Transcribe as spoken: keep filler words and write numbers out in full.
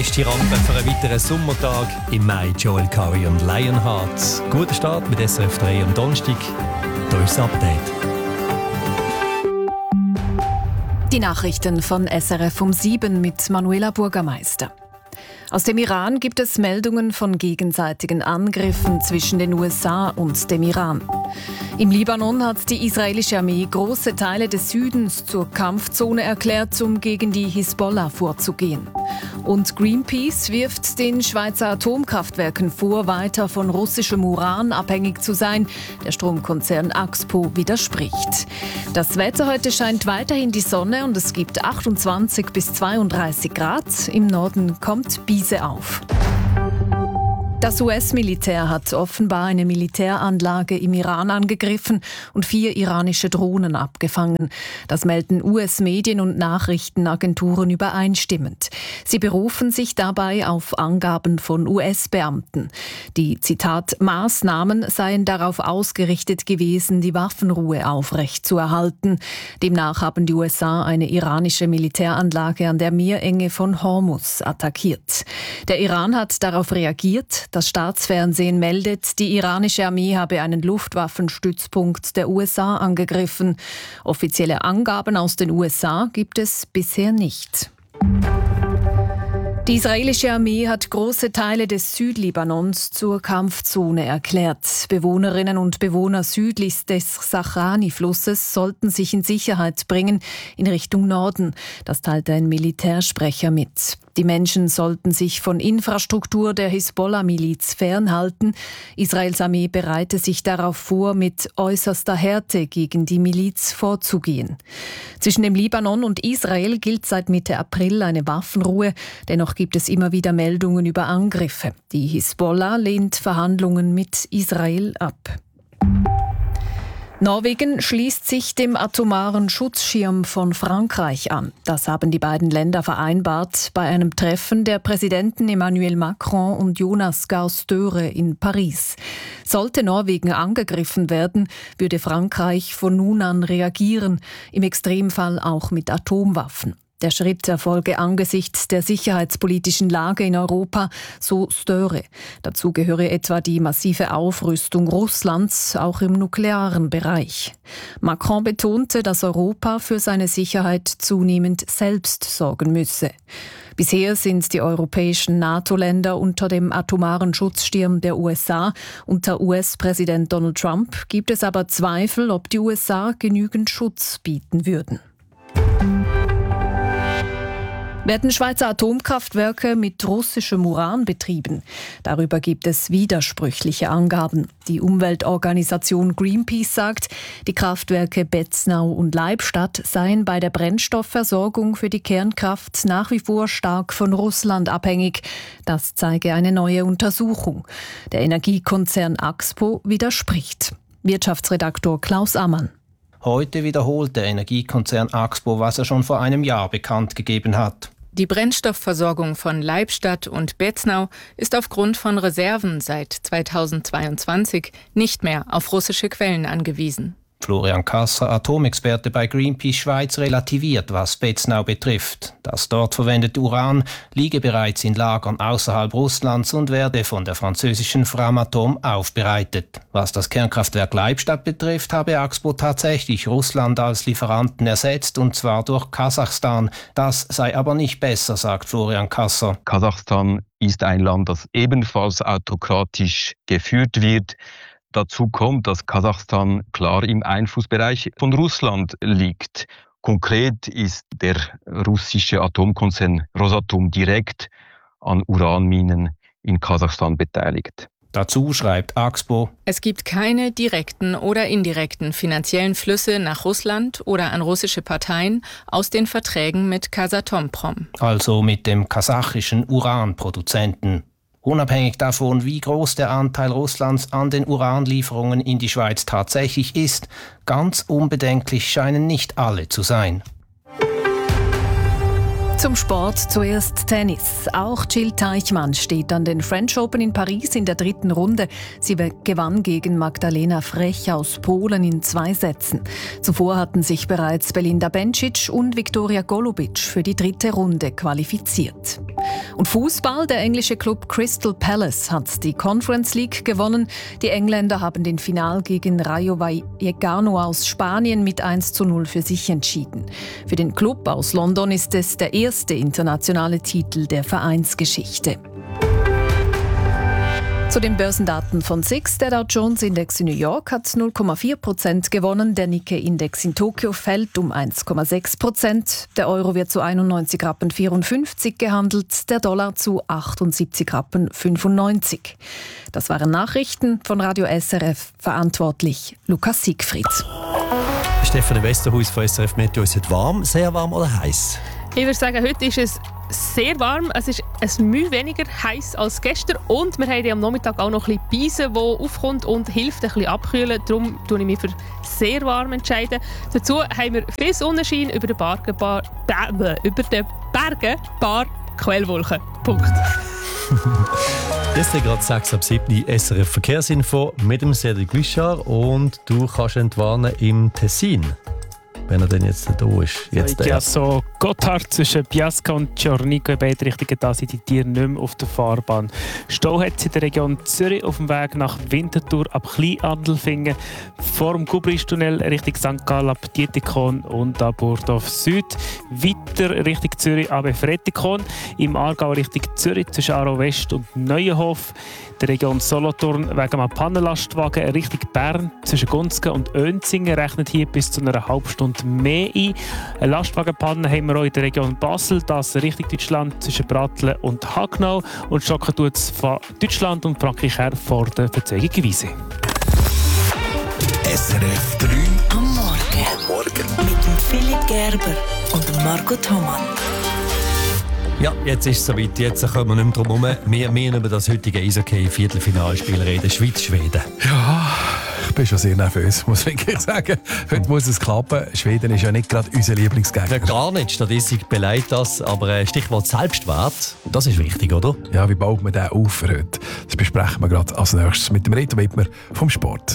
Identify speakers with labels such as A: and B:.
A: Letzte Rampe für einen weiteren Sommertag im Mai. Joel Corry und Lionheart. Guter Start mit S R F drei am Donnerstag. Hier ist das Update.
B: Die Nachrichten von S R F um sieben mit Manuela Bürgermeister. Aus dem Iran gibt es Meldungen von gegenseitigen Angriffen zwischen den U S A und dem Iran. Im Libanon hat die israelische Armee große Teile des Südens zur Kampfzone erklärt, um gegen die Hisbollah vorzugehen. Und Greenpeace wirft den Schweizer Atomkraftwerken vor, weiter von russischem Uran abhängig zu sein. Der Stromkonzern Axpo widerspricht. Das Wetter heute scheint weiterhin die Sonne und es gibt achtundzwanzig bis zweiunddreißig Grad. Im Norden kommt Biese auf. Das U S-Militär hat offenbar eine Militäranlage im Iran angegriffen und vier iranische Drohnen abgefangen. Das melden U S-Medien und Nachrichtenagenturen übereinstimmend. Sie berufen sich dabei auf Angaben von U S-Beamten. Die, Zitat, Maßnahmen seien darauf ausgerichtet gewesen, die Waffenruhe aufrechtzuerhalten. Demnach haben die U S A eine iranische Militäranlage an der Meerenge von Hormuz attackiert. Der Iran hat darauf reagiert. Das Staatsfernsehen meldet, die iranische Armee habe einen Luftwaffenstützpunkt der U S A angegriffen. Offizielle Angaben aus den U S A gibt es bisher nicht. Die israelische Armee hat große Teile des Südlibanons zur Kampfzone erklärt. Bewohnerinnen und Bewohner südlich des Sachrani-Flusses sollten sich in Sicherheit bringen in Richtung Norden. Das teilte ein Militärsprecher mit. Die Menschen sollten sich von Infrastruktur der Hisbollah-Miliz fernhalten. Israels Armee bereite sich darauf vor, mit äußerster Härte gegen die Miliz vorzugehen. Zwischen dem Libanon und Israel gilt seit Mitte April eine Waffenruhe. Dennoch gibt es immer wieder Meldungen über Angriffe. Die Hisbollah lehnt Verhandlungen mit Israel ab. Norwegen schließt sich dem atomaren Schutzschirm von Frankreich an. Das haben die beiden Länder vereinbart bei einem Treffen der Präsidenten Emmanuel Macron und Jonas Gahr Støre in Paris. Sollte Norwegen angegriffen werden, würde Frankreich von nun an reagieren, im Extremfall auch mit Atomwaffen. Der Schritt erfolge angesichts der sicherheitspolitischen Lage in Europa, so Støre. Dazu gehöre etwa die massive Aufrüstung Russlands, auch im nuklearen Bereich. Macron betonte, dass Europa für seine Sicherheit zunehmend selbst sorgen müsse. Bisher sind die europäischen NATO-Länder unter dem atomaren Schutzschirm der U S A. Unter U S-Präsident Donald Trump gibt es aber Zweifel, ob die U S A genügend Schutz bieten würden. Werden Schweizer Atomkraftwerke mit russischem Uran betrieben? Darüber gibt es widersprüchliche Angaben. Die Umweltorganisation Greenpeace sagt, die Kraftwerke Betznau und Leibstadt seien bei der Brennstoffversorgung für die Kernkraft nach wie vor stark von Russland abhängig. Das zeige eine neue Untersuchung. Der Energiekonzern Axpo widerspricht. Wirtschaftsredaktor Klaus Ammann.
C: Heute wiederholt der Energiekonzern Axpo, was er schon vor einem Jahr bekannt gegeben hat.
D: Die Brennstoffversorgung von Leibstadt und Betznau ist aufgrund von Reserven seit zweitausendzweiundzwanzig nicht mehr auf russische Quellen angewiesen.
C: Florian Kasser, Atomexperte bei Greenpeace Schweiz, relativiert, was Betznau betrifft. Das dort verwendete Uran liege bereits in Lagern außerhalb Russlands und werde von der französischen Framatome aufbereitet. Was das Kernkraftwerk Leibstadt betrifft, habe Axpo tatsächlich Russland als Lieferanten ersetzt, und zwar durch Kasachstan. Das sei aber nicht besser, sagt Florian Kasser.
E: Kasachstan ist ein Land, das ebenfalls autokratisch geführt wird. Dazu kommt, dass Kasachstan klar im Einflussbereich von Russland liegt. Konkret ist der russische Atomkonzern Rosatom direkt an Uranminen in Kasachstan beteiligt.
C: Dazu schreibt Axpo:
D: Es gibt keine direkten oder indirekten finanziellen Flüsse nach Russland oder an russische Parteien aus den Verträgen mit Kazatomprom.
C: Also mit dem kasachischen Uranproduzenten. Unabhängig davon, wie groß der Anteil Russlands an den Uranlieferungen in die Schweiz tatsächlich ist, ganz unbedenklich scheinen nicht alle zu sein.
B: Zum Sport zuerst Tennis. Auch Jill Teichmann steht an den French Open in Paris in der dritten Runde. Sie gewann gegen Magdalena Frech aus Polen in zwei Sätzen. Zuvor hatten sich bereits Belinda Bencic und Viktoria Golubic für die dritte Runde qualifiziert. Und Fußball, der englische Club Crystal Palace hat die Conference League gewonnen. Die Engländer haben den Final gegen Rayo Vallecano aus Spanien mit eins zu null für sich entschieden. Für den Club aus London ist es der erste internationale Titel der Vereinsgeschichte. Zu den Börsendaten von S I X. Der Dow Jones Index in New York hat null Komma vier Prozent gewonnen. Der Nikkei-Index in Tokio fällt um eins Komma sechs Prozent. Der Euro wird zu einundneunzig Rappen vierundfünfzig gehandelt, der Dollar zu achtundsiebzig Rappen fünfundneunzig. Das waren Nachrichten von Radio S R F, verantwortlich Lukas Siegfried.
A: Stefanie Westerhuis von S R F Meteo. Ist es warm, sehr warm oder heiß?
F: Ich würde sagen, heute ist es sehr warm. Es ist ein Mühe weniger heiß als gestern. Und wir haben am Nachmittag auch noch ein bisschen Beise, die aufkommt und hilft ein bisschen abkühlen. Darum entscheide ich mich für sehr warm. Entscheiden. Dazu haben wir viel Sonnenschein über den Bergen, bar, äh, über den Bergen, paar Quellwolken. Punkt.
A: Jetzt ist gerade sechs ab sieben S R F Verkehrsinfo mit dem Cedric Guichard und du kannst entwarnen im Tessin. Wenn er denn jetzt da ist. Jetzt
G: ja, so Gotthard zwischen Biasca und Ciornico in beide Richtungen, da sind die Tiere nicht mehr auf der Fahrbahn. Stau hat es in der Region Zürich auf dem Weg nach Winterthur ab Kleinandelfingen, vor dem Gubristunnel Richtung Sankt Gallen ab Dietikon und ab Burdorf Süd. Weiter Richtung Zürich ab Frettikon, im Aargau Richtung Zürich zwischen Aarau West und Neuenhof. Der Region Solothurn wegen einem Pannenlastwagen Richtung Bern zwischen Gunzgen und Önzingen rechnet hier bis zu einer halben Stunde mehr ein. Eine Lastwagenpanne haben wir auch in der Region Basel, das Richtung Deutschland zwischen Bratlen und Hagnau und stocken tut es von Deutschland und Frankreich her vor der Verzeihungswiese.
H: S R F drei am Morgen. Am Morgen. Mit dem Philipp Gerber und dem Marco Thomann.
A: Ja, jetzt ist es soweit. Jetzt kommen wir nicht mehr drum herum. Wir müssen über das heutige Eishockey-Viertelfinalspiel reden. Schweiz-Schweden.
I: Ja, ich bin schon sehr nervös, muss ich wirklich sagen. Heute muss es klappen. Schweden ist ja nicht gerade unser Lieblingsgegner.
A: Ja, gar nicht. Die Statistik beleidigt das. Aber Stichwort Selbstwert, das ist wichtig, oder?
I: Ja, wie baut man den auf für heute? Das besprechen wir gerade als nächstes mit dem Reto Wittmer vom Sport.